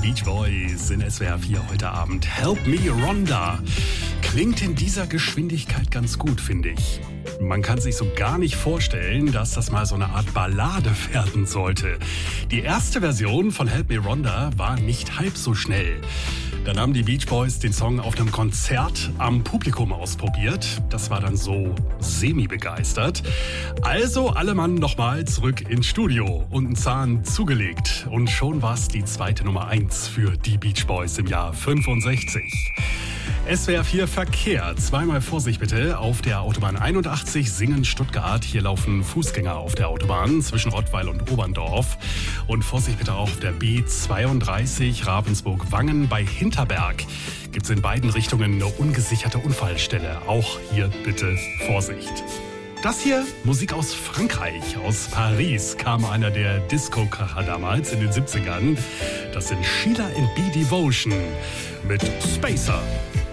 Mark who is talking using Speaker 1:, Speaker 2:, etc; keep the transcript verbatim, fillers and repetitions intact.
Speaker 1: Beach Boys in S W R vier heute Abend. Help Me Rhonda. Klingt in dieser Geschwindigkeit ganz gut, finde ich. Man kann sich so gar nicht vorstellen, dass das mal so eine Art Ballade werden sollte. Die erste Version von Help Me Rhonda war nicht halb so schnell. Dann haben die Beach Boys den Song auf einem Konzert am Publikum ausprobiert. Das war dann so semi-begeistert. Also alle Mann nochmal zurück ins Studio und einen Zahn zugelegt. Und schon war es die zweite Nummer eins für die Beach Boys im Jahr fünfundsechzig. S W R vier Verkehr. Zweimal Vorsicht bitte. Auf der Autobahn einundachtzig Singen-Stuttgart. Hier laufen Fußgänger auf der Autobahn zwischen Rottweil und Oberndorf. Und Vorsicht bitte auch auf der B zweiunddreißig Ravensburg-Wangen bei Hinterberg. Gibt es in beiden Richtungen eine ungesicherte Unfallstelle. Auch hier bitte Vorsicht. Das hier, Musik aus Frankreich, aus Paris, kam einer der Disco-Kracher damals in den siebzigern. Das sind Sheila and B. Devotion mit Spacer.